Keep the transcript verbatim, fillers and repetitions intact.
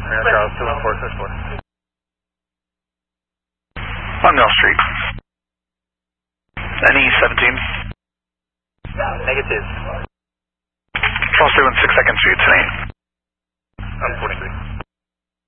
Air Charles, two one four, six four. On Mill Street. N E seventeen. Negative. Cross two and six second street, ten eight. I'm forty-three.